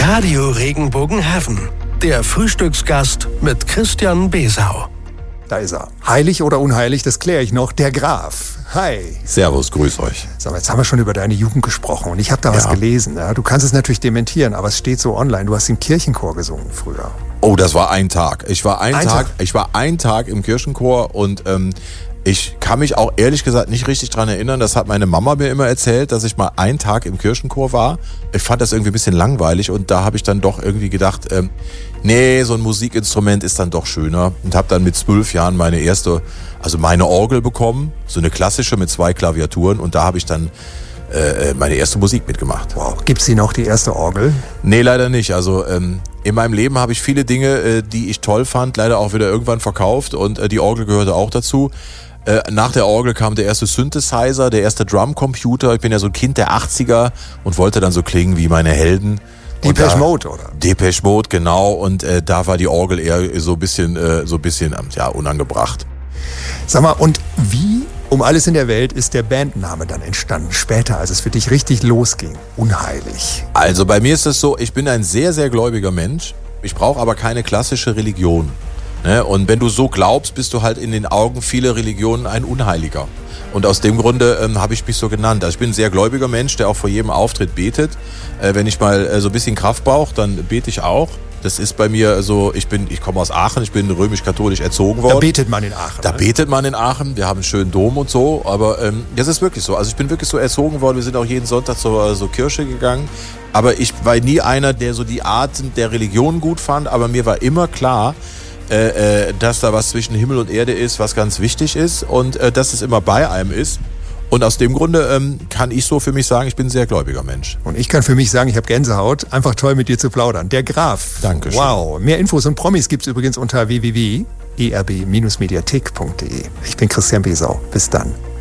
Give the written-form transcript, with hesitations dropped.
Radio Regenbogenhafen. Der Frühstücksgast mit Christian Besau. Da ist er. Heilig oder unheilig, das kläre ich noch. Der Graf. Hi. Servus, grüß euch. Sag mal, jetzt haben wir schon über deine Jugend gesprochen und ich habe da was gelesen. Ja? Du kannst es natürlich dementieren, aber es steht so online. Du hast im Kirchenchor gesungen früher. Oh, das war ein Tag. Ich war einen Tag im Kirchenchor und ich kann mich auch ehrlich gesagt nicht richtig dran erinnern. Das hat meine Mama mir immer erzählt, dass ich mal einen Tag im Kirchenchor war. Ich fand das irgendwie ein bisschen langweilig und da habe ich dann doch irgendwie gedacht, nee, so ein Musikinstrument ist dann doch schöner. Und habe dann mit 12 Jahren meine Orgel bekommen, so eine klassische mit 2 Klaviaturen und da habe ich dann meine erste Musik mitgemacht. Wow, gibt's die noch, die erste Orgel? Nee, leider nicht. Also in meinem Leben habe ich viele Dinge, die ich toll fand, leider auch wieder irgendwann verkauft und die Orgel gehörte auch dazu. Nach der Orgel kam der erste Synthesizer, der erste Drumcomputer. Ich bin ja so ein Kind der 80er und wollte dann so klingen wie meine Helden. Depeche Mode, oder? Depeche Mode, genau. Und da war die Orgel eher so ein bisschen unangebracht. Sag mal, und wie um alles in der Welt ist der Bandname dann entstanden, später, als es für dich richtig losging? Unheilig. Also bei mir ist es so, ich bin ein sehr, sehr gläubiger Mensch. Ich brauche aber keine klassische Religion. Ne? Und wenn du so glaubst, bist du halt in den Augen vieler Religionen ein Unheiliger. Und aus dem Grunde habe ich mich so genannt. Also ich bin ein sehr gläubiger Mensch, der auch vor jedem Auftritt betet. Wenn ich mal so ein bisschen Kraft brauche, dann bete ich auch. Das ist bei mir so, ich komme aus Aachen, ich bin römisch-katholisch erzogen worden. Da betet man in Aachen. Da betet man in Aachen, wir haben einen schönen Dom und so, aber das ist wirklich so. Also ich bin wirklich so erzogen worden, wir sind auch jeden Sonntag zur Kirche gegangen. Aber ich war nie einer, der so die Arten der Religion gut fand, aber mir war immer klar, dass da was zwischen Himmel und Erde ist, was ganz wichtig ist und dass es immer bei einem ist. Und aus dem Grunde kann ich so für mich sagen, ich bin ein sehr gläubiger Mensch. Und ich kann für mich sagen, ich habe Gänsehaut. Einfach toll, mit dir zu plaudern. Der Graf. Dankeschön. Wow. Mehr Infos und Promis gibt's übrigens unter www.erb-mediathek.de. Ich bin Christian Besau. Bis dann.